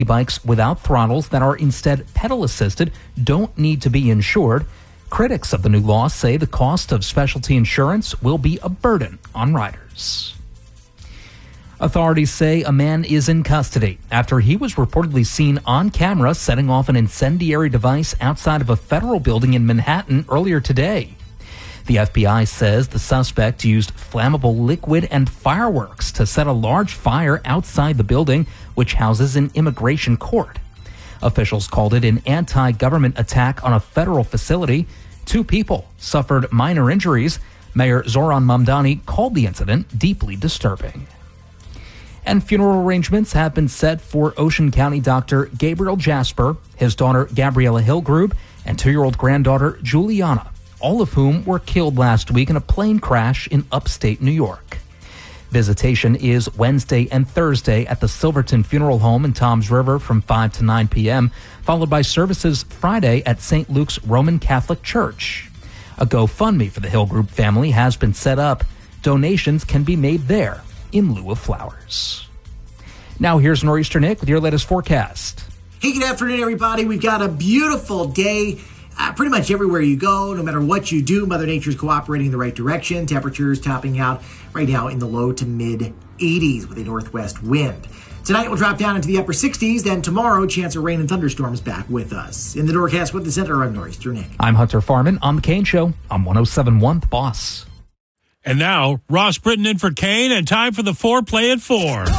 Bikes without throttles that are instead pedal assisted don't need to be insured. Critics of the new law say the cost of specialty insurance will be a burden on riders. Authorities say a man is in custody after he was reportedly seen on camera setting off an incendiary device outside of a federal building in Manhattan earlier today. The FBI says the suspect used flammable liquid and fireworks to set a large fire outside the building, which houses an immigration court. Officials called it an anti-government attack on a federal facility. 2 people suffered minor injuries. Mayor Zoran Mamdani called the incident deeply disturbing. And funeral arrangements have been set for Ocean County doctor Gabriel Jasper, his daughter Gabriella Hillgrube, and 2-year-old granddaughter Juliana, all of whom were killed last week in a plane crash in upstate New York. Visitation is Wednesday and Thursday at the Silverton Funeral Home in Toms River from 5 to 9 p.m., followed by services Friday at St. Luke's Roman Catholic Church. A GoFundMe for the Hillgrube family has been set up. Donations can be made there in lieu of flowers. Now here's Nor'easter Nick with your latest forecast. Hey, good afternoon, everybody. We've got a beautiful day. Pretty much everywhere you go, no matter what you do, Mother Nature's cooperating in the right direction. Temperatures topping out right now in the low to mid 80s with a northwest wind. Tonight will drop down into the upper 60s. Then tomorrow, chance of rain and thunderstorms back with us. In the Doorcast with the Center, I'm Nor'easter Nick. I'm Hunter Farman on The Kane Show on 107.1 The Boss. And now, Ross Britton in for Kane, and time for the foreplay at 4.